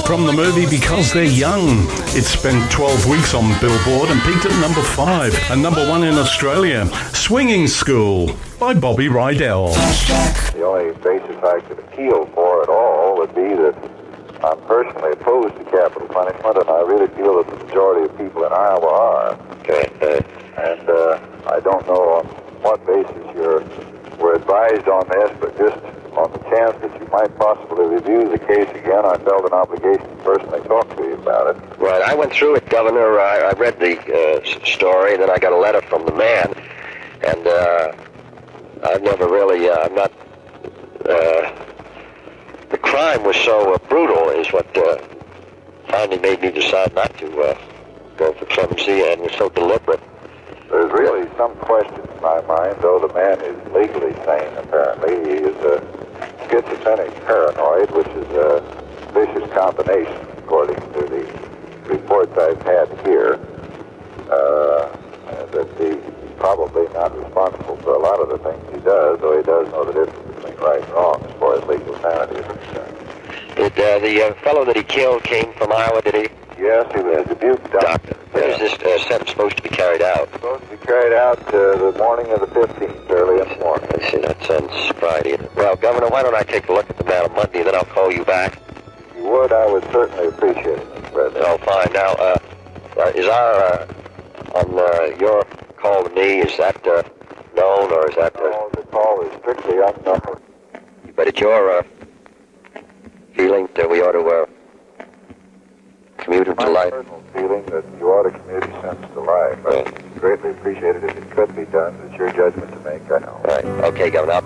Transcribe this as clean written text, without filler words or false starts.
From the movie Because They're Young. It spent 12 weeks on Billboard and peaked at number 5 and number 1 in Australia. Swinging School by Bobby Rydell. The only basis I could appeal for at all would be that I'm personally opposed to capital punishment, and I really feel that the majority of people in Iowa are. And I don't know on what basis we're advised on this, but just on the chance that you might possibly review the case again, I felt an obligation to personally talk to you about it. Right, I went through it, Governor. I read the story, then I got a letter from the man, and I've never really, I'm not, the crime was so brutal is what finally made me decide not to go for clemency, and was so deliberate. There's really some question in my mind, though the man is legally sane, apparently. He is a schizophrenic paranoid, which is a vicious combination, according to the reports I've had here, that he's probably not responsible for a lot of the things he does, though he does know the difference between right and wrong as far as legal sanity is concerned. Did the fellow that he killed came from Iowa, did he? Yes, he was a Dubuque doctor. When is this sentence supposed to be carried out? It's supposed to be carried out the morning of the 15th, early in the morning. I see, that sounds Friday. Well, Governor, why don't I take a look at the man on Monday, and then I'll call you back? If you would, I would certainly appreciate it, Mr. President. Oh, fine. Now, is our, on your call to me, is that known, or is that... No, the call is strictly unknown. But it's your feeling that we ought to commute him to life? My personal feeling that you ought to commute his sentence to life. I'd greatly appreciate it if it could be done. It's your judgment to make, I know. Right. Okay, Governor.